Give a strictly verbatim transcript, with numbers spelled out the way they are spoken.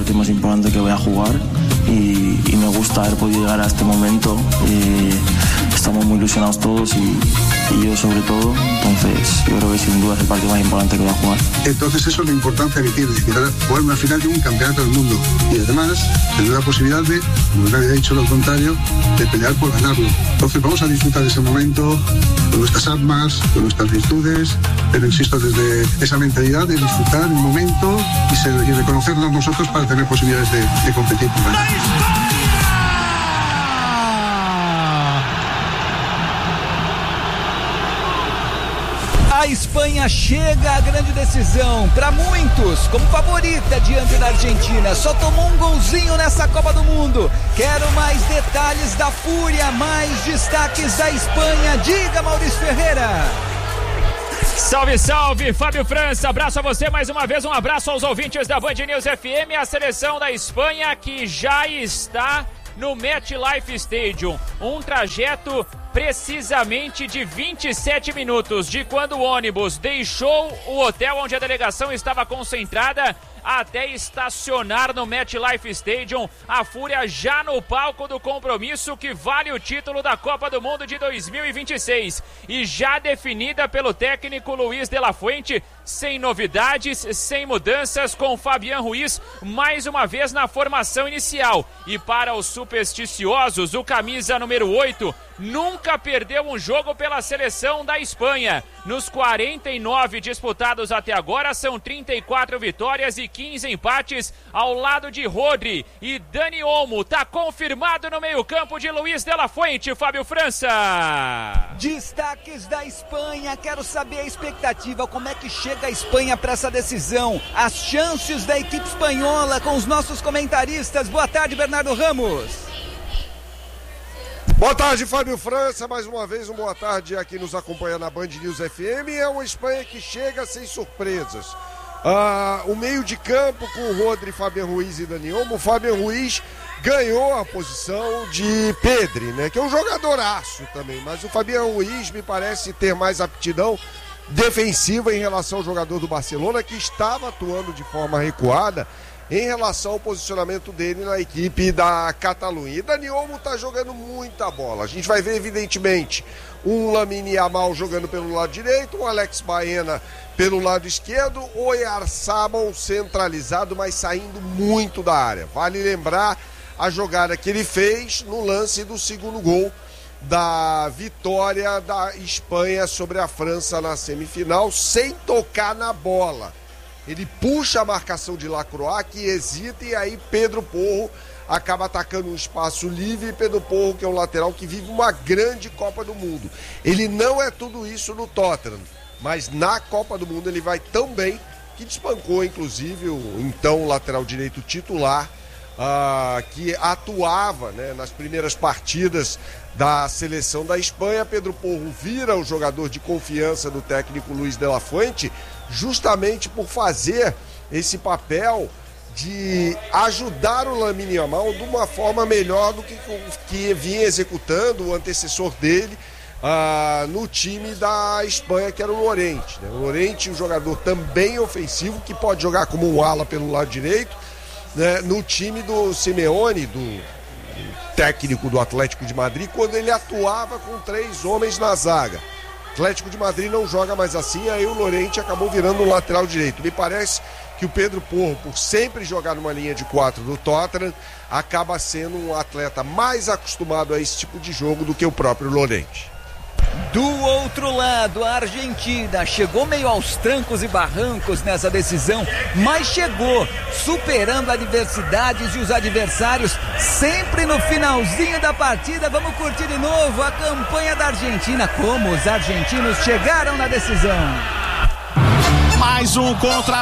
partido más importante que voy a jugar y, y me gusta haber podido llegar a este momento. Eh, estamos muy ilusionados todos y, y yo sobre todo, entonces yo creo que sin duda es el partido más importante que voy a jugar. Entonces eso es la importancia que tiene, que jugar una final de un campeonato del mundo y además tener la posibilidad de, como nadie ha dicho lo contrario, de pelear por ganarlo. Entonces vamos a disfrutar de ese momento con nuestras armas, con nuestras virtudes, pero insisto, desde esa mentalidad de disfrutar el momento y, ser, y reconocernos nosotros para tener posibilidades de, de competir por ganar. A Espanha chega à grande decisão, para muitos, como favorita diante da Argentina. Só tomou um golzinho nessa Copa do Mundo. Quero mais detalhes da Fúria, mais destaques da Espanha. Diga, Maurício Ferreira. Salve, salve, Fábio França, abraço a você mais uma vez, um abraço aos ouvintes da Band News F M, a seleção da Espanha que já está no MetLife Stadium, um trajeto precisamente de vinte e sete minutos de quando o ônibus deixou o hotel onde a delegação estava concentrada até estacionar no MetLife Stadium. A Fúria já no palco do compromisso que vale o título da Copa do Mundo de dois mil e vinte e seis e já definida pelo técnico Luiz de la Fuente, sem novidades, sem mudanças, com Fabián Ruiz mais uma vez na formação inicial. E para os supersticiosos, o camisa número oito nunca perdeu um jogo pela seleção da Espanha. Nos quarenta e nove disputados até agora, são trinta e quatro vitórias e quinze empates ao lado de Rodri e Dani Olmo. Tá confirmado no meio-campo de Luiz de la Fuente, Fábio França. Destaques da Espanha, quero saber a expectativa, como é que chega a Espanha para essa decisão, as chances da equipe espanhola com os nossos comentaristas. Boa tarde, Bernardo Ramos. Boa tarde, Fábio França, mais uma vez, uma boa tarde a quem nos acompanha na Band News F M. É uma Espanha que chega sem surpresas. Ah, o meio de campo com o Rodri, Fabián Ruiz e Dani Olmo. O Fabián Ruiz ganhou a posição de Pedri, né, que é um jogadoraço também, mas o Fabián Ruiz me parece ter mais aptidão defensiva em relação ao jogador do Barcelona, que estava atuando de forma recuada em relação ao posicionamento dele na equipe da Catalunha. E Dani Olmo está jogando muita bola. A gente vai ver, evidentemente, um Lamine Yamal jogando pelo lado direito, um Alex Baena pelo lado esquerdo, o Oyarzabal centralizado, mas saindo muito da área. Vale lembrar a jogada que ele fez no lance do segundo gol da vitória da Espanha sobre a França na semifinal, sem tocar na bola. Ele puxa a marcação de Lacroix, que hesita, e aí Pedro Porro acaba atacando um espaço livre. Pedro Porro, que é um lateral que vive uma grande Copa do Mundo. Ele não é tudo isso no Tottenham, mas na Copa do Mundo ele vai tão bem que despancou, inclusive, o então lateral direito titular, uh, que atuava, né, nas primeiras partidas da seleção da Espanha. Pedro Porro vira o jogador de confiança do técnico Luiz de la Fuente, justamente por fazer esse papel de ajudar o Lamine Yamal de uma forma melhor do que, que vinha executando o antecessor dele uh, no time da Espanha, que era o Llorente, né? O Llorente, um jogador também ofensivo, que pode jogar como um ala pelo lado direito, né? No time do Simeone, do técnico do Atlético de Madrid, quando ele atuava com três homens na zaga. Atlético de Madrid não joga mais assim, aí o Llorente acabou virando um lateral direito. Me parece que o Pedro Porro, por sempre jogar numa linha de quatro do Tottenham, acaba sendo um atleta mais acostumado a esse tipo de jogo do que o próprio Llorente. Do outro lado, a Argentina chegou meio aos trancos e barrancos nessa decisão, mas chegou superando adversidades e os adversários sempre no finalzinho da partida. Vamos curtir de novo a campanha da Argentina, como os argentinos chegaram na decisão. Mais um contra